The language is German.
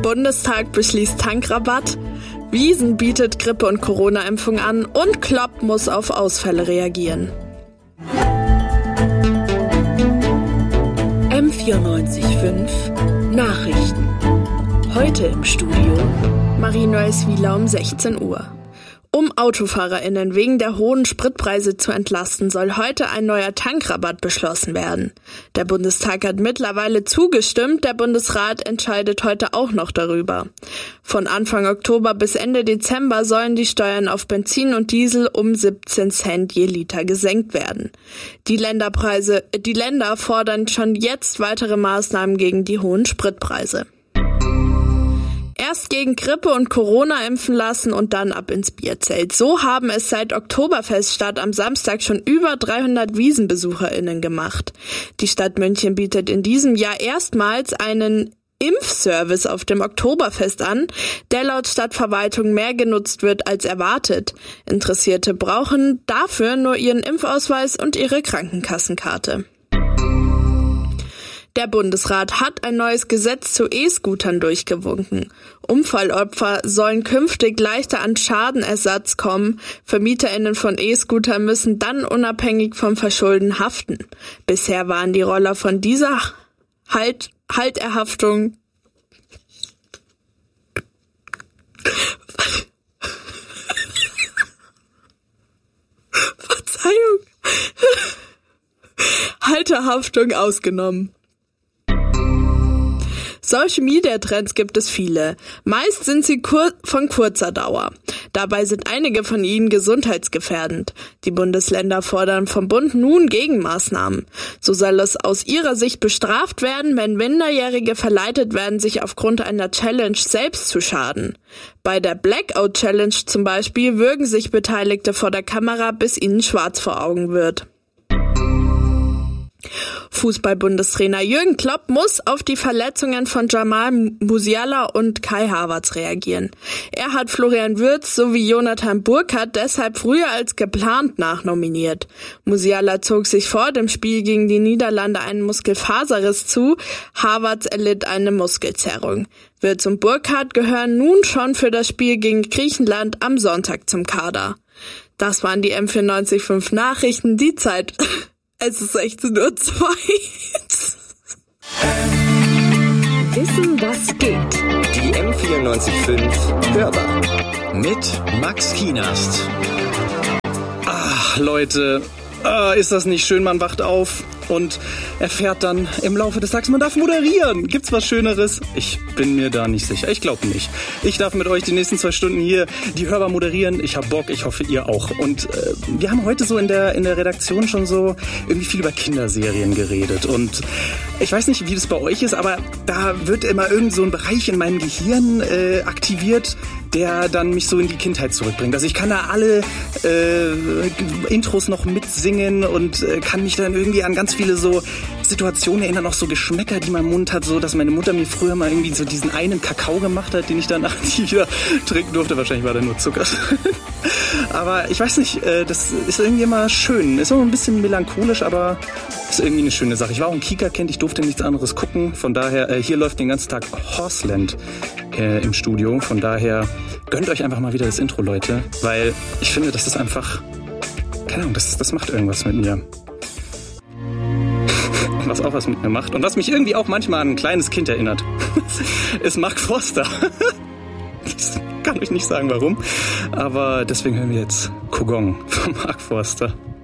Bundestag beschließt Tankrabatt, Wiesn bietet Grippe- und Corona-Impfung an und Klopp muss auf Ausfälle reagieren. M94.5 Nachrichten. Heute im Studio Marie Neues-Wieler um 16 Uhr. Um AutofahrerInnen wegen der hohen Spritpreise zu entlasten, soll heute ein neuer Tankrabatt beschlossen werden. Der Bundestag hat mittlerweile zugestimmt, der Bundesrat entscheidet heute auch noch darüber. Von Anfang Oktober bis Ende Dezember sollen die Steuern auf Benzin und Diesel um 17 Cent je Liter gesenkt werden. Die Länder fordern schon jetzt weitere Maßnahmen gegen die hohen Spritpreise. Erst gegen Grippe und Corona impfen lassen und dann ab ins Bierzelt. So haben es seit Oktoberfeststart am Samstag schon über 300 WiesnbesucherInnen gemacht. Die Stadt München bietet in diesem Jahr erstmals einen Impfservice auf dem Oktoberfest an, der laut Stadtverwaltung mehr genutzt wird als erwartet. Interessierte brauchen dafür nur ihren Impfausweis und ihre Krankenkassenkarte. Der Bundesrat hat ein neues Gesetz zu E-Scootern durchgewunken. Unfallopfer sollen künftig leichter an Schadenersatz kommen. VermieterInnen von E-Scootern müssen dann unabhängig vom Verschulden haften. Bisher waren die Roller von dieser Halterhaftung Halterhaftung ausgenommen. Social-Media-Trends gibt es viele. Meist sind sie von kurzer Dauer. Dabei sind einige von ihnen gesundheitsgefährdend. Die Bundesländer fordern vom Bund nun Gegenmaßnahmen. So soll es aus ihrer Sicht bestraft werden, wenn Minderjährige verleitet werden, sich aufgrund einer Challenge selbst zu schaden. Bei der Blackout-Challenge zum Beispiel würgen sich Beteiligte vor der Kamera, bis ihnen schwarz vor Augen wird. Fußball-Bundestrainer Jürgen Klopp muss auf die Verletzungen von Jamal Musiala und Kai Havertz reagieren. Er hat Florian Wirtz sowie Jonathan Burkhardt deshalb früher als geplant nachnominiert. Musiala zog sich vor dem Spiel gegen die Niederlande einen Muskelfaserriss zu, Havertz erlitt eine Muskelzerrung. Wirtz und Burkhardt gehören nun schon für das Spiel gegen Griechenland am Sonntag zum Kader. Das waren die M94.5 Nachrichten, die Zeit. Es ist 16:02 Uhr. Wissen, was geht. Die M94.5 Hörbar. Mit Max Kienast. Ach, Leute, ist das nicht schön, man wacht auf und erfährt dann im Laufe des Tages, man darf moderieren. Gibt's was Schöneres? Ich bin mir da nicht sicher. Ich glaube nicht. Ich darf mit euch die nächsten 2 Stunden hier die Hörbar moderieren. Ich hab Bock, ich hoffe, ihr auch. Und wir haben heute so in der Redaktion schon so irgendwie viel über Kinderserien geredet. Und ich weiß nicht, wie das bei euch ist, aber da wird immer irgend so ein Bereich in meinem Gehirn aktiviert, der dann mich so in die Kindheit zurückbringt. Also ich kann da alle Intros noch mitsingen und kann mich dann irgendwie an ganz viele so Situationen erinnern, auch so Geschmäcker, die mein Mund hat, so dass meine Mutter mir früher mal irgendwie so diesen einen Kakao gemacht hat, den ich danach nie wieder trinken durfte. Wahrscheinlich war da nur Zucker. Aber ich weiß nicht, das ist irgendwie immer schön. Ist auch ein bisschen melancholisch, aber ist irgendwie eine schöne Sache. Ich war auch ein Kika-Kind, ich durfte nichts anderes gucken. Von daher, hier läuft den ganzen Tag Horseland im Studio. Von daher gönnt euch einfach mal wieder das Intro, Leute. Weil ich finde, das ist einfach, keine Ahnung, das macht irgendwas mit mir. Was auch was mit mir macht und was mich irgendwie auch manchmal an ein kleines Kind erinnert, ist Mark Forster. Ich kann euch nicht sagen, warum, aber deswegen hören wir jetzt Kogong von Mark Forster.